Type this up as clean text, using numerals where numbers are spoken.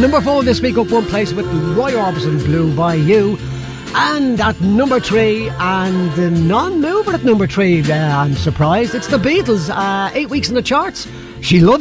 number 4 this week, up one place with Roy Orbison, Blue by You. And at number 3, and the non-mover at number 3, I'm surprised, it's the Beatles, 8 weeks in the charts. She loves